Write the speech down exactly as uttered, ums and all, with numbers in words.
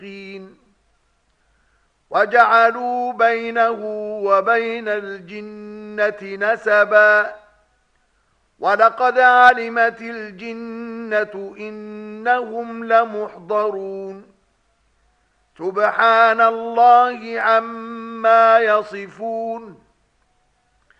المتقين وجعلوا بينه وبين الجنة نسبا ولقد علمت الجنة إنهم لمحضرون سبحان الله عما يصفون